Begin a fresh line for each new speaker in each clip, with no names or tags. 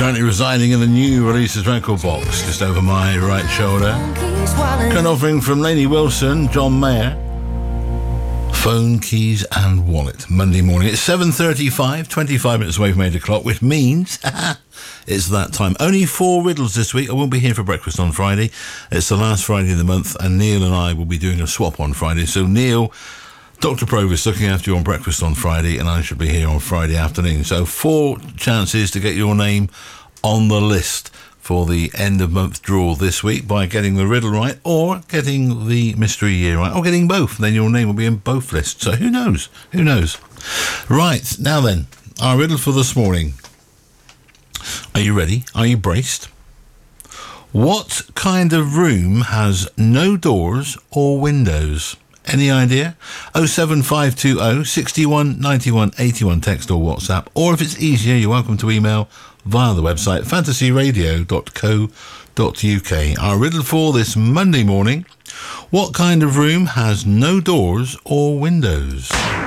Currently residing in the new releases record box, just over my right shoulder. Current offering from Lainey Wilson, John Mayer. Phone, keys and wallet. Monday morning. It's 7:35, 25 minutes away from 8 o'clock, which means it's that time. Only 4 riddles this week. I won't be here for breakfast on Friday. It's the last Friday of the month, and Neil and I will be doing a swap on Friday. So Neil, Dr. Provis, looking after you on breakfast on Friday, and I should be here on Friday afternoon. So 4 chances to get your name on the list for the end of month draw this week by getting the riddle right or getting the mystery year right or getting both. Then your name will be in both lists. So who knows? Who knows? Right, now then, our riddle for this morning. Are you ready? Are you braced? What kind of room has no doors or windows? Any idea? 07520 61 91 81 text or WhatsApp, or if it's easier, you're welcome to email via the website fantasyradio.co.uk. Our riddle for this Monday morning: what kind of room has no doors or windows?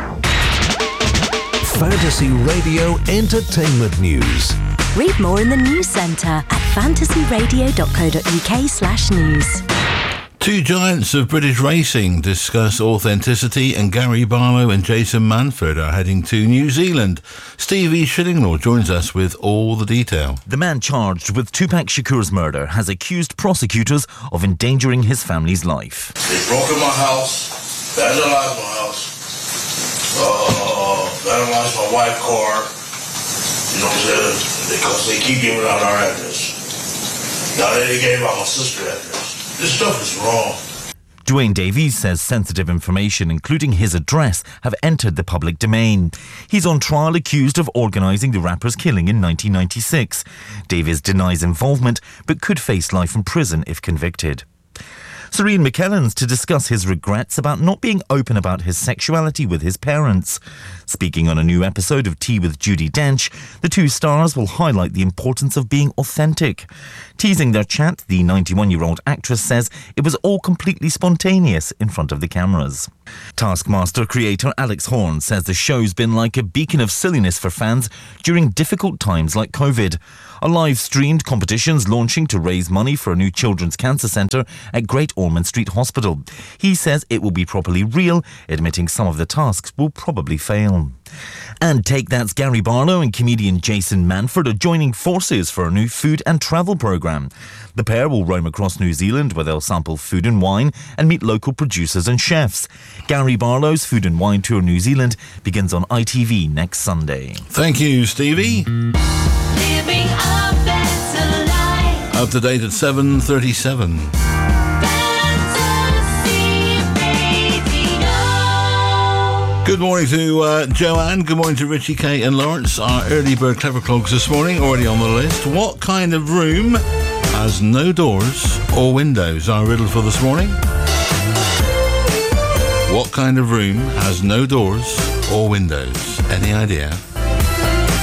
Fantasy Radio Entertainment News.
Read more in the news centre at fantasyradio.co.uk/news.
2 giants of British racing discuss authenticity, and Gary Barlow and Jason Manford are heading to New Zealand. Stevie Shillinglaw joins us with all the detail.
The man charged with Tupac Shakur's murder has accused prosecutors of endangering his family's life.
They broke in my house, vandalized my house, vandalized my wife's car, you know what I'm saying, because they keep giving out our address. Now they gave out my sister's address. This stuff is wrong.
Dwayne Davies says sensitive information, including his address, have entered the public domain. He's on trial accused of organising the rapper's killing in 1996. Davies denies involvement, but could face life in prison if convicted. Sir Ian McKellen's to discuss his regrets about not being open about his sexuality with his parents. Speaking on a new episode of Tea with Judi Dench, the 2 stars will highlight the importance of being authentic. Teasing their chat, the 91-year-old actress says it was all completely spontaneous in front of the cameras. Taskmaster creator Alex Horne says the show's been like a beacon of silliness for fans during difficult times like COVID. A live-streamed competition's launching to raise money for a new children's cancer centre at Great Ormond Street Hospital. He says it will be properly real, admitting some of the tasks will probably fail. And Take That's Gary Barlow and comedian Jason Manford are joining forces for a new food and travel programme. The pair will roam across New Zealand where they'll sample food and wine and meet local producers and chefs. Gary Barlow's Food and Wine Tour New Zealand begins on ITV next Sunday.
Thank you, Stevie.
Living a better life.
Up to date at 7:37. Good morning to Joanne. Good morning to Richie, Kate and Lawrence. Our early bird clever clogs this morning, already on the list. What kind of room has no doors or windows? Our riddle for this morning. What kind of room has no doors or windows? Any idea?